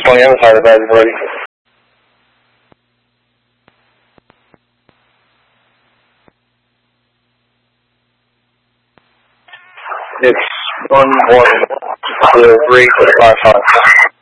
on the other side of the bed, buddy. It's 1-1-0-3 to 5-5.